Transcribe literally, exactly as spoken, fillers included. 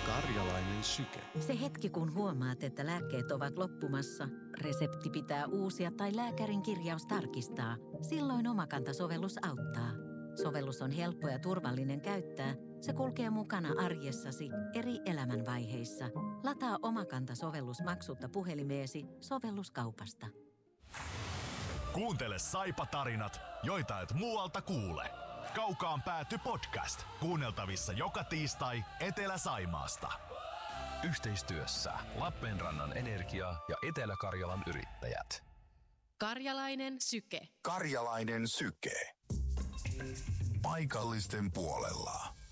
Karjalainen syke. Se hetki, kun huomaat, että lääkkeet ovat loppumassa, resepti pitää uusia tai lääkärin kirjaus tarkistaa. Silloin Omakanta-sovellus auttaa. Sovellus on helppo ja turvallinen käyttää. Se kulkee mukana arjessasi eri elämänvaiheissa. Lataa Omakanta-sovellus maksutta puhelimeesi sovelluskaupasta. Kuuntele Saipa-tarinat, joita et muualta kuule. Kaukaan pääty podcast. Kuunneltavissa joka tiistai Etelä-Saimaasta. Yhteistyössä Lappeenrannan Energia ja Etelä-Karjalan Yrittäjät. Karjalainen syke. Karjalainen syke. Paikallisten puolella.